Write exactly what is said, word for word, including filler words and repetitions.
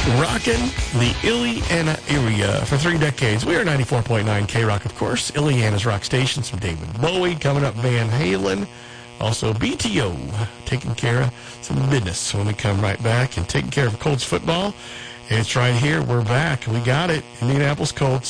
Rocking the Illiana area for three decades. We are ninety-four point nine K-Rock, of course. Illiana's rock station. Some David Bowie. Coming up, Van Halen. Also, B T O taking care of some business when we come right back and taking care of Colts football. It's right here. We're back. We got it. Indianapolis Colts.